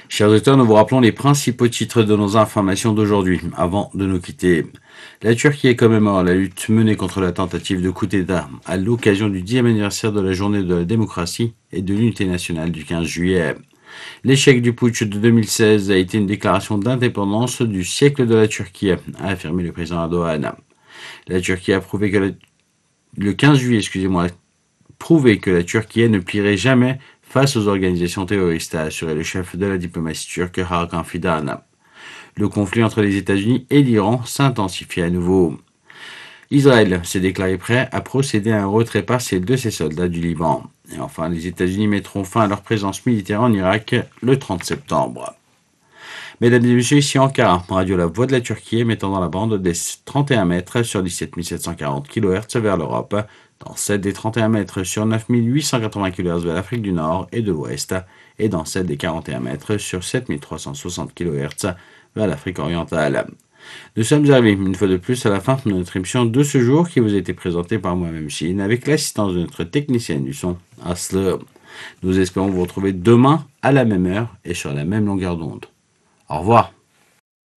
Chers auditeurs, nous vous rappelons les principaux titres de nos informations d'aujourd'hui, avant de nous quitter. La Turquie commémore la lutte menée contre la tentative de coup d'État à l'occasion du 10e anniversaire de la journée de la démocratie et de l'unité nationale du 15 juillet. L'échec du putsch de 2016 a été une déclaration d'indépendance du siècle de la Turquie, a affirmé le président Erdogan. La Turquie a prouvé que le 15 juillet, prouvé que la Turquie ne plierait jamais face aux organisations terroristes, a assuré le chef de la diplomatie turque Hakan Fidan. Le conflit entre les États-Unis et l'Iran s'intensifie à nouveau. Israël s'est déclaré prêt à procéder à un retrait partiel de ses soldats du Liban. Et enfin, les États-Unis mettront fin à leur présence militaire en Irak le 30 septembre. Mesdames et messieurs, ici Ankara, radio La Voix de la Turquie, émettant dans la bande des 31 mètres sur 17 740 kHz vers l'Europe, dans celle des 31 mètres sur 9 880 kHz vers l'Afrique du Nord et de l'Ouest, et dans celle des 41 mètres sur 7 360 kHz vers l'Afrique orientale. Nous sommes arrivés une fois de plus à la fin de notre émission de ce jour qui vous a été présentée par moi-même Chine avec l'assistance de notre technicienne du son, Asle. Nous espérons vous retrouver demain à la même heure et sur la même longueur d'onde. Au revoir.